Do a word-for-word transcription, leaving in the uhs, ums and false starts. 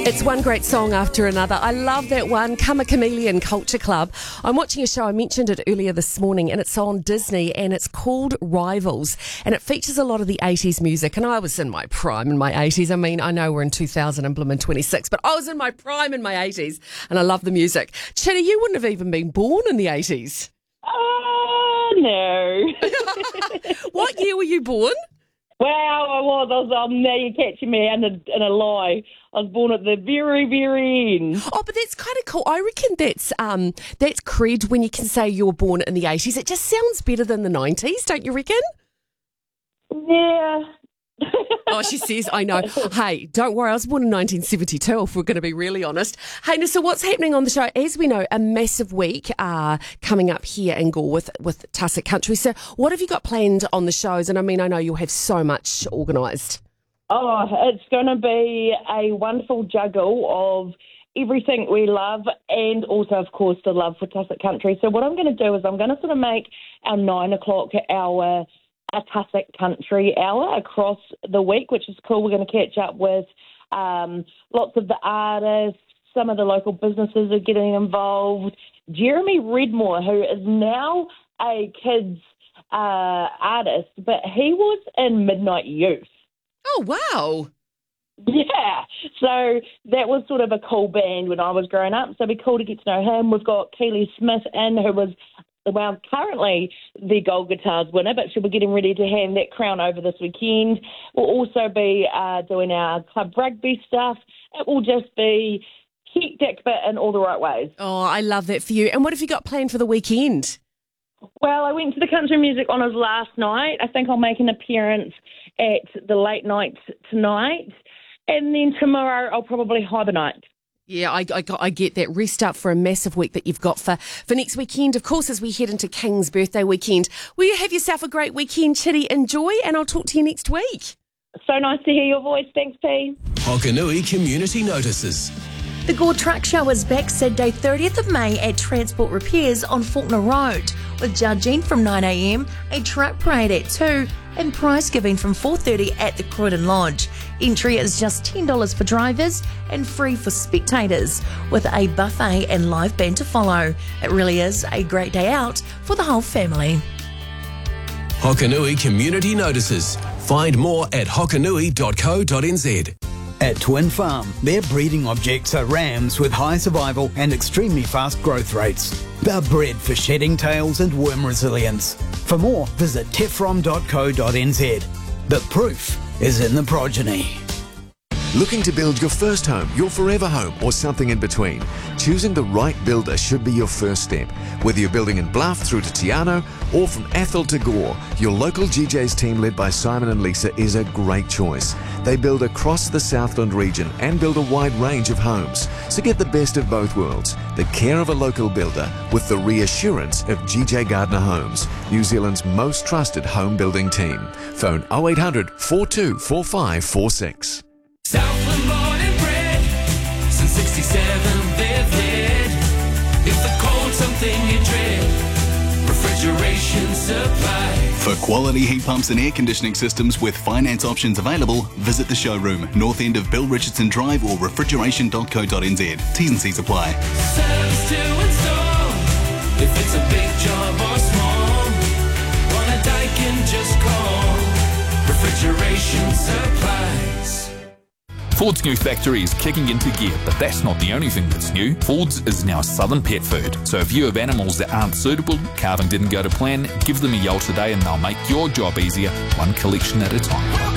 It's one great song after another. I love that one, Come a Chameleon Culture Club. I'm watching a show, I mentioned it earlier this morning, and it's on Disney, and it's called Rivals, and it features a lot of the eighties music, and I was in my prime in my eighties. I mean, I know we're in two thousand and twenty-six, but I was in my prime in my eighties, and I love the music. Chitty, you wouldn't have even been born in the eighties. Oh, no. What year were you born? Well, I was. I was um, now you're catching me in a, in a lie. I was born at the very, very end. Oh, but that's kind of cool. I reckon that's um that's cred when you can say you were born in the eighties. It just sounds better than the nineties, don't you reckon? Yeah. Oh, she says, I know. Hey, don't worry, I was born in nineteen seventy-two, if we're going to be really honest. Hey, now, so what's happening on the show? As we know, a massive week uh, coming up here in Gore with, with Tussock Country. So what have you got planned on the shows? And I mean, I know you'll have so much organised. Oh, it's going to be a wonderful juggle of everything we love and also, of course, the love for Tussock Country. So what I'm going to do is I'm going to sort of make our nine o'clock hour a Tussock Country hour across the week, which is cool. We're going to catch up with um, lots of the artists. Some of the local businesses are getting involved. Jeremy Redmore, who is now a kids uh, artist, but he was in Midnight Youth. Oh, wow. Yeah, so that was sort of a cool band when I was growing up, so it'd be cool to get to know him. We've got Keely Smith in, who was well, currently the Gold Guitars winner, but she'll be getting ready to hand that crown over this weekend. We'll also be uh, doing our club rugby stuff. It will just be hectic, but in all the right ways. Oh, I love that for you. And what have you got planned for the weekend? Well, I went to the Country Music Honours last night. I think I'll make an appearance at the late night tonight. And then tomorrow I'll probably hibernate. Yeah, I, I, I get that. Rest up for a massive week that you've got for, for next weekend. Of course, as we head into King's birthday weekend. Will you have yourself a great weekend, Chitty? Enjoy, and I'll talk to you next week. So nice to hear your voice. Thanks, P. Hokanui Community Notices. The Gore Truck Show is back Saturday thirtieth of May at Transport Repairs on Faulkner Road, with judging from nine a m, a truck parade at two, and prize giving from four thirty at the Croydon Lodge. Entry is just ten dollars for drivers and free for spectators, with a buffet and live band to follow. It really is a great day out for the whole family. Hokanui Community Notices. Find more at hokanui dot co dot n z. At Twin Farm, their breeding objects are rams with high survival and extremely fast growth rates. They're bred for shedding tails and worm resilience. For more, visit tefrom dot co dot n z. The proof is in the progeny. Looking to build your first home, your forever home, or something in between? Choosing the right builder should be your first step. Whether you're building in Bluff through to Tiano or from Athol to Gore, your local G J's team led by Simon and Lisa is a great choice. They build across the Southland region and build a wide range of homes. So get the best of both worlds, the care of a local builder with the reassurance of G J Gardner Homes, New Zealand's most trusted home building team. Phone oh eight hundred, four two four five four six. Southland born and bred, since sixty-seven they've led. If the cold's something you dread, refrigeration supply. For quality heat pumps and air conditioning systems with finance options available, visit the showroom, north end of Bill Richardson Drive or refrigeration dot co dot n z. T's and C's apply. Service to install, if it's a big job or small. Want a Daikin, just call Refrigeration Supplies. Ford's new factory is kicking into gear, but that's not the only thing that's new. Ford's is now Southern Pet Food. So if you have animals that aren't suitable, calving didn't go to plan, give them a yell today and they'll make your job easier, one collection at a time.